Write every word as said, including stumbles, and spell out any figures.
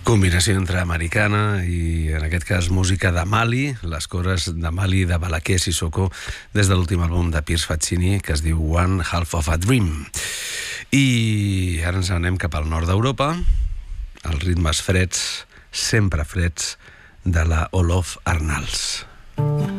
Combinació entre americana i, en aquest cas, música de Mali, les cores de Mali de Balaké Sissoko, des de l'últim àlbum de Piers Faccini, que es diu One Half of a Dream. I ara ens anem cap al nord d'Europa, els ritmes freds, sempre freds, de la Olof Arnalds.